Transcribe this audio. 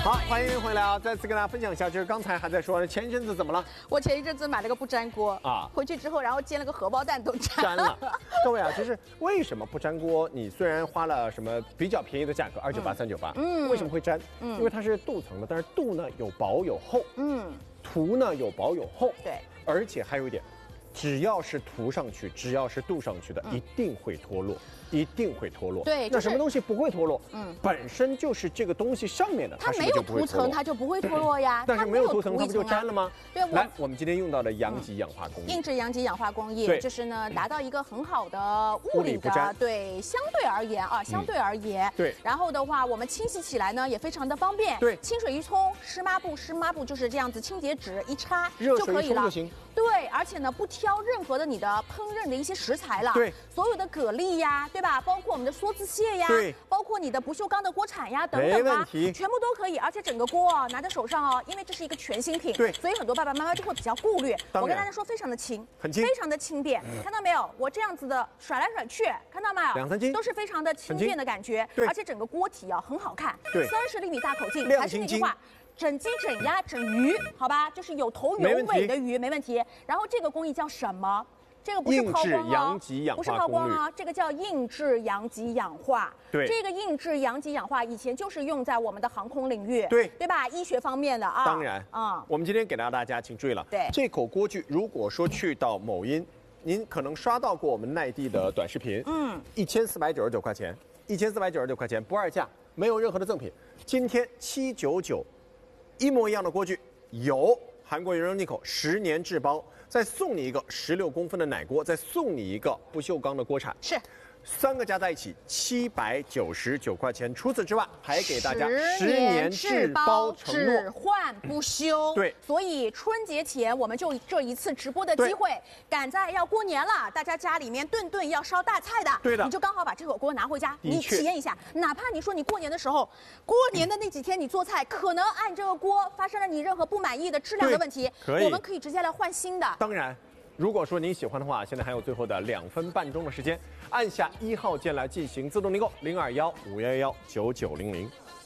好，欢迎回来啊！再次跟大家分享一下，就是刚才还在说前一阵子怎么了？ 我前一阵子买了个不粘锅啊，回去之后，然后煎了个荷包蛋都粘了。 各位啊，就是为什么不粘锅？你虽然花了什么比较便宜的价格，298、398，为什么会粘？因为它是镀层的，但是镀呢有薄有厚，涂呢有薄有厚， 对， 而且还有一点，只要是涂上去，只要是镀上去的，一定会脱落。一定会脱落。 对， 那什么东西不会脱落？本身就是这个东西上面的， 它没有涂层，它就不会脱落呀。 但是没有涂层，它不就粘了吗？ 对， 来，我们今天用到的阳极氧化工艺， 硬质阳极氧化工艺，就是呢，达到一个很好的物理的，对，相对而言啊，相对而言， 对。 然后的话，我们清洗起来呢也非常的方便， 对， 清水一冲，湿抹布就是这样子，清洁纸一擦就可以了，对，而且呢不挑任何的你的烹饪的一些食材了， 对， 所有的蛤蜊呀，对吧？包括我们的梭子蟹呀， 对， 包括你的不锈钢的锅铲呀，等等啊，全部都可以。而且整个锅啊，拿在手上哦，因为这是一个全新品， 对， 所以很多爸爸妈妈就会比较顾虑。我跟大家说，非常的轻， 很轻， 非常的轻便，看到没有？我这样子的甩来甩去，看到没有 ？2、3斤都是非常的轻便的感觉，而且整个锅体啊很好看， 对 ，30厘米大口径，还是那句话。整鸡、整鸭、整鱼，好吧，就是有头有尾的鱼，没问题。然后这个工艺叫什么？这个不是抛光哦，不是抛光啊，这个叫硬质阳极氧化。 对， 这个硬质阳极氧化以前就是用在我们的航空领域， 对吧？医学方面的啊。 当然啊，我们今天给到大家，请注意了， 对， 这口锅具，如果说去到某音，您可能刷到过我们奈地的短视频，1499块钱，1499块钱不二价，没有任何的赠品。今天799。一模一样的锅具，有韩国原装进口，10年质保，再送你一个16公分的奶锅，再送你一个不锈钢的锅铲， 是 ，3个加在一起799块钱。除此之外，还给大家10年质保承诺， 只换不修。 对， 所以春节前我们就这一次直播的机会，赶在要过年了，大家家里面顿顿要烧大菜的， 对的， 你就刚好把这口锅拿回家，你体验一下。哪怕你说你过年的时候，过年的那几天你做菜，可能按这个锅发生了你任何不满意的质量的问题，我们可以直接来换新的。 当然。如果说您喜欢的话，现在还有最后的2分半钟的时间，按下1号键来进行自动订购，0215119900。